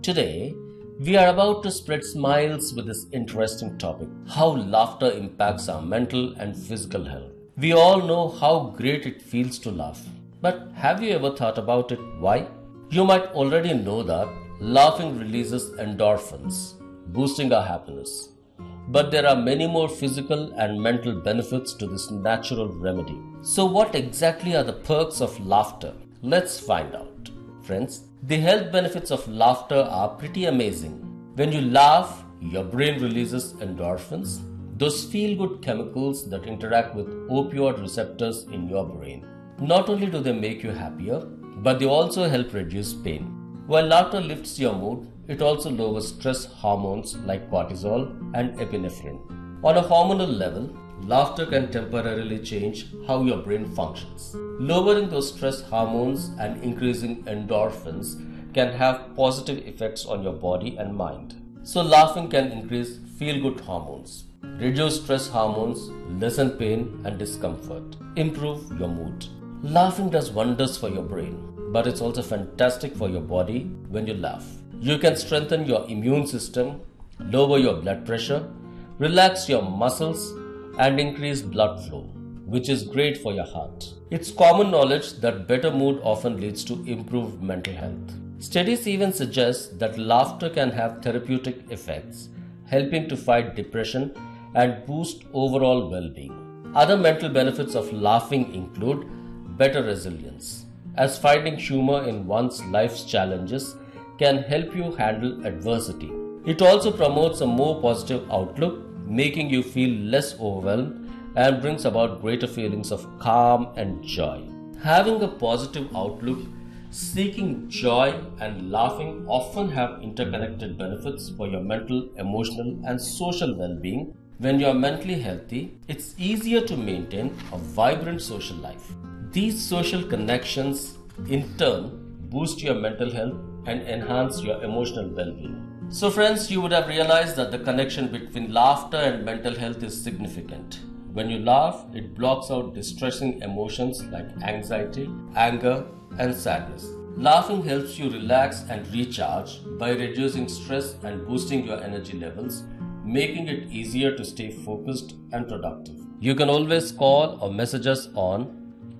Today, we are about to spread smiles with this interesting topic, how laughter impacts our mental and physical health. We all know how great it feels to laugh. But have you ever thought about it? Why? You might already know that laughing releases endorphins, boosting our happiness. But there are many more physical and mental benefits to this natural remedy. So what exactly are the perks of laughter? Let's find out. Friends, the health benefits of laughter are pretty amazing. When you laugh, your brain releases endorphins, those feel-good chemicals that interact with opioid receptors in your brain. Not only do they make you happier, but they also help reduce pain. While laughter lifts your mood, it also lowers stress hormones like cortisol and epinephrine. On a hormonal level, laughter can temporarily change how your brain functions. Lowering those stress hormones and increasing endorphins can have positive effects on your body and mind. So laughing can increase feel-good hormones, reduce stress hormones, lessen pain and discomfort, improve your mood. Laughing does wonders for your brain, but it's also fantastic for your body when you laugh. You can strengthen your immune system, lower your blood pressure, relax your muscles, and increase blood flow, which is great for your heart. It's common knowledge that better mood often leads to improved mental health. Studies even suggest that laughter can have therapeutic effects, helping to fight depression and boost overall well-being. Other mental benefits of laughing include better resilience, as finding humor in one's life's challenges can help you handle adversity. It also promotes a more positive outlook, making you feel less overwhelmed and brings about greater feelings of calm and joy. Having a positive outlook, seeking joy and laughing often have interconnected benefits for your mental, emotional and social well-being. When you are mentally healthy, it's easier to maintain a vibrant social life. These social connections in turn boost your mental health and enhance your emotional well-being. So friends, you would have realized that the connection between laughter and mental health is significant. When you laugh, it blocks out distressing emotions like anxiety, anger, and sadness. Laughing helps you relax and recharge by reducing stress and boosting your energy levels, making it easier to stay focused and productive. You can always call or message us on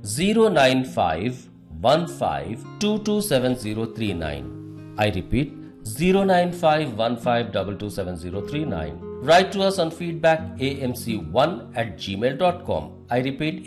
095 15 227039. I repeat, 09515227039. Write to us on feedbackamc1@gmail.com. I repeat,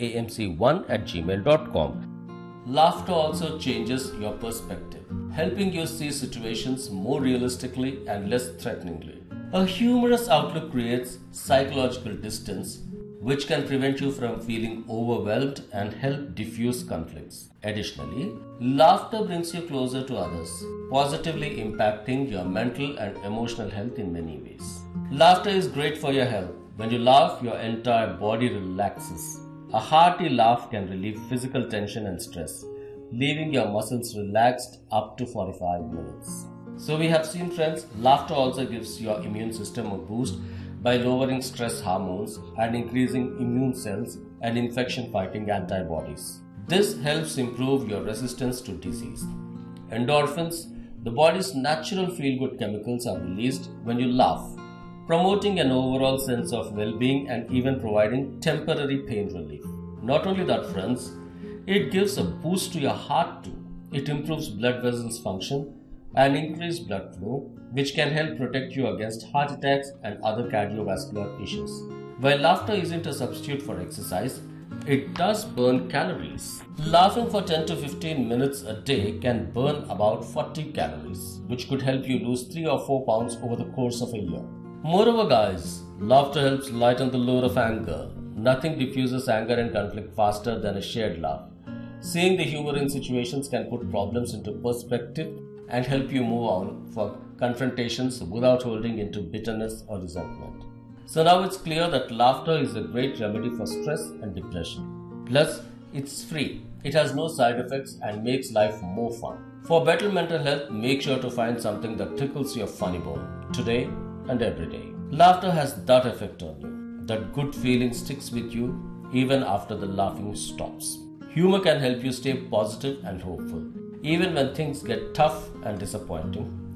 amc1@gmail.com. Laughter also changes your perspective, helping you see situations more realistically and less threateningly. A humorous outlook creates psychological distance, which can prevent you from feeling overwhelmed and help diffuse conflicts. Additionally, laughter brings you closer to others, positively impacting your mental and emotional health in many ways. Laughter is great for your health. When you laugh, your entire body relaxes. A hearty laugh can relieve physical tension and stress, leaving your muscles relaxed up to 45 minutes. So we have seen, friends, laughter also gives your immune system a boost by lowering stress hormones and increasing immune cells and infection-fighting antibodies. This helps improve your resistance to disease. Endorphins, the body's natural feel-good chemicals, are released when you laugh, promoting an overall sense of well-being and even providing temporary pain relief. Not only that, friends, it gives a boost to your heart too. It improves blood vessels function and increase blood flow, which can help protect you against heart attacks and other cardiovascular issues. While laughter isn't a substitute for exercise, it does burn calories. Laughing for 10 to 15 minutes a day can burn about 40 calories, which could help you lose 3 or 4 pounds over the course of a year. Moreover, guys, laughter helps lighten the load of anger. Nothing diffuses anger and conflict faster than a shared laugh. Seeing the humor in situations can put problems into perspective and help you move on for confrontations without holding into bitterness or resentment. So now it's clear that laughter is a great remedy for stress and depression. Plus, it's free. It has no side effects and makes life more fun. For better mental health, make sure to find something that tickles your funny bone today and every day. Laughter has that effect on you. That good feeling sticks with you even after the laughing stops. Humor can help you stay positive and hopeful, even when things get tough and disappointing.